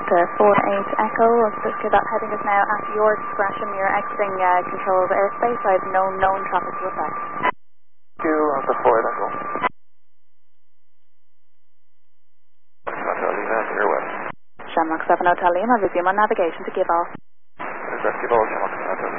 Delta 48 Echo. That heading is now at your discretion. You're exiting controlled airspace. I have no known traffic to affect. 2 Alpha 4 Echo. Hotel Lima, Air West. Shamrock 7 Hotel Lima, resume on navigation to give off. Give off, Shamrock 7 Hotel Lima.